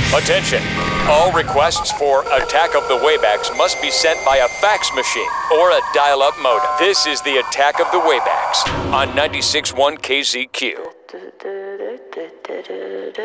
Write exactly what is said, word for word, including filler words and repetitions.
Attention! All requests for Attack of the Waybacks must be sent by a fax machine or a dial-up modem. This is the Attack of the Waybacks on ninety-six point one K Z Q.